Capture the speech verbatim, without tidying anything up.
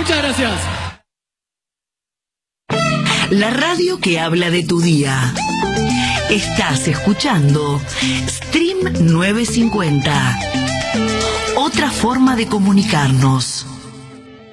Muchas gracias. La radio que habla de tu día. Estás escuchando Stream novecientos cincuenta. Otra forma de comunicarnos.